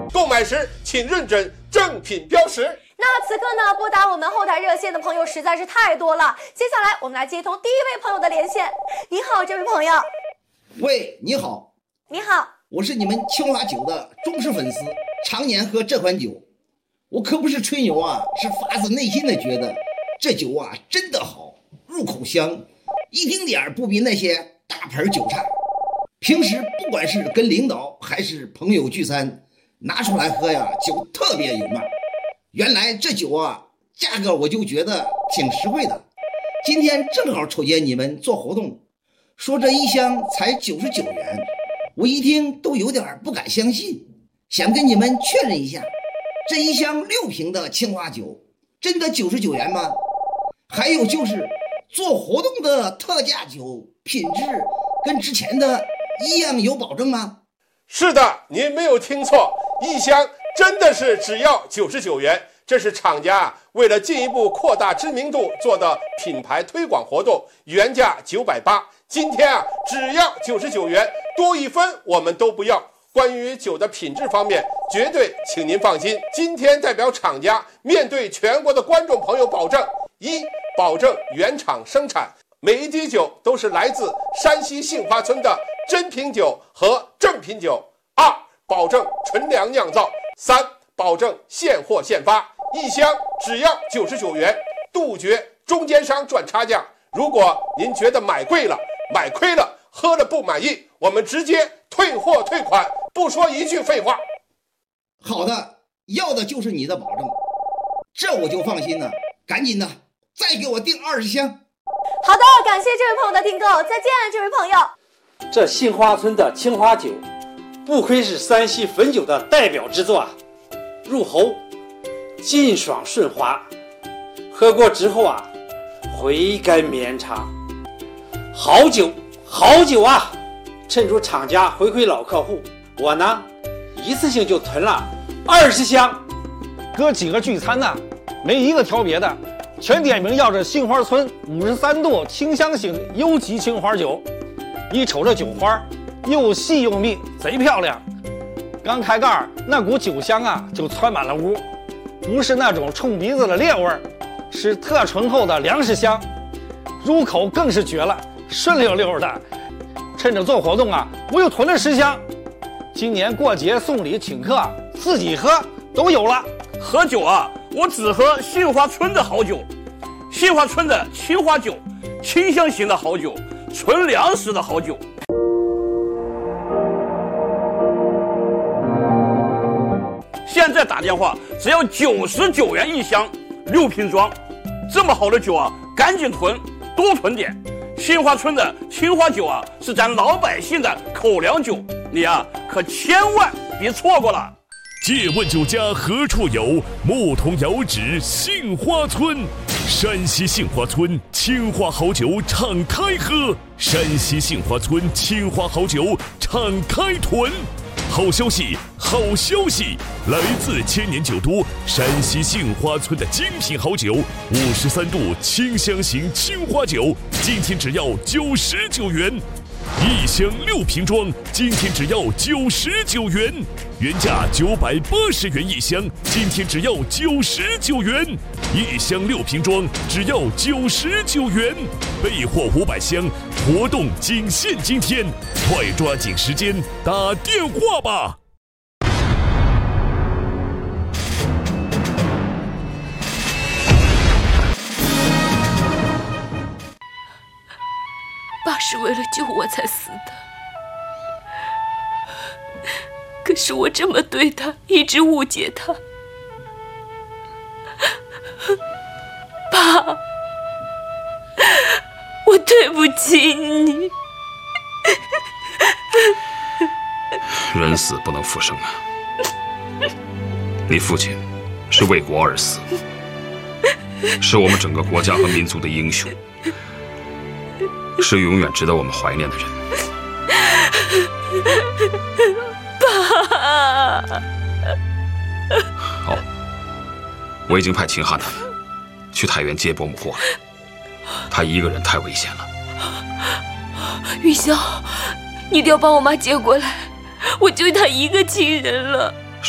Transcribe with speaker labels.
Speaker 1: 购买时请认准正品标识。
Speaker 2: 那此刻呢，拨打我们后台热线的朋友实在是太多了。接下来我们来接通第一位朋友的连线。你好，这位朋友。
Speaker 3: 喂，你好。
Speaker 2: 你好，
Speaker 3: 我是你们清华酒的忠实粉丝，常年喝这款酒。我可不是吹牛啊，是发自内心的觉得这酒啊真的好，入口香，一丁点不比那些大牌酒差。平时不管是跟领导还是朋友聚餐，拿出来喝呀，酒特别有面。原来这酒啊，价格我就觉得挺实惠的。今天正好瞅见你们做活动，说这一箱才99元，我一听都有点不敢相信，想跟你们确认一下，这一箱6瓶的青花酒真的99元吗？还有就是做活动的特价酒品质跟之前的一样有保证吗？
Speaker 1: 是的，您没有听错，一箱真的是只要99元，这是厂家为了进一步扩大知名度做的品牌推广活动，原价980，今天啊只要99元，多1分我们都不要。关于酒的品质方面，绝对请您放心。今天代表厂家面对全国的观众朋友保证：一，保证原厂生产，每一滴酒都是来自山西杏花村的真品酒和正品酒；二，保证纯粮酿造；三，保证现货现发，一箱只要99元，杜绝中间商赚差价。如果您觉得买贵了、买亏了、喝了不满意，我们直接退货退款，不说一句废话。
Speaker 3: 好的，要的就是你的保证，这我就放心了。赶紧的，再给我订20箱。
Speaker 2: 好的，感谢这位朋友的订购，再见，这位朋友。
Speaker 4: 这杏花村的青花酒，不愧是山西汾酒的代表之作啊，入喉劲爽顺滑，喝过之后啊，回甘绵长。好酒，好酒啊！趁着厂家回馈老客户，我呢一次性就囤了20箱。
Speaker 5: 哥几个聚餐呢，没一个挑别的，全点名要这杏花村53度清香型优级青花酒。一瞅这酒花，又细又密，贼漂亮。刚开盖，那股酒香啊就窜满了屋，不是那种冲鼻子的烈味儿，是特醇厚的粮食香，入口更是绝了，顺溜溜的。趁着做活动啊，我又囤了10箱。今年过节送礼请客，自己喝都有了。
Speaker 6: 喝酒啊，我只喝杏花村的好酒，杏花村的青花酒，清香型的好酒，纯粮食的好酒。现在打电话只要99元一箱，6瓶装，这么好的酒啊，赶紧囤，多囤点。杏花村的青花酒啊，是咱老百姓的口粮酒，你啊可千万别错过了。
Speaker 7: 借问酒家何处有？牧童遥指杏花村。山西杏花村青花好酒敞开喝，山西杏花村青花好酒敞开囤。好消息，好消息！来自千年酒都山西杏花村的精品好酒，53度清香型青花酒，今天只要99元。一箱6瓶装，今天只要99元，原价980元一箱，今天只要99元。一箱6瓶装，只要99元，备货500箱，活动仅限今天，快抓紧时间打电话吧！
Speaker 8: 爸是为了救我才死的，可是我这么对他，一直误解他。爸，我对不起你。
Speaker 9: 人死不能复生啊！你父亲是为国而死，是我们整个国家和民族的英雄，是永远值得我们怀念的人。
Speaker 8: 爸，
Speaker 9: 好，我已经派秦汉他们去太原接伯母过来，他一个人太危险了。
Speaker 8: 玉霄，你一定要帮我妈接过来，我就她一个亲人了。